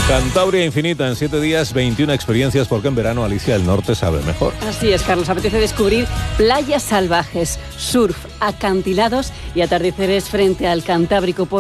Cantabria infinita, en 7 días, 21 experiencias, porque en verano Alicia del Norte sabe mejor. Así es, Carlos, apetece descubrir playas salvajes, surf, acantilados y atardeceres frente al Cantábrico.